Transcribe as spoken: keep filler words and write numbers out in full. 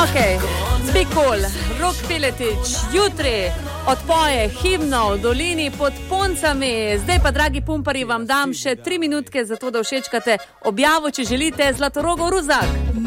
Ok, Bikol, Rok Piletič, jutri odpoje himno v dolini pod Poncami. Zdaj pa, dragi pumpari, vam dam še tri minutke za to, da všečkate objavo, če želite, Zlatorogov Ruzak.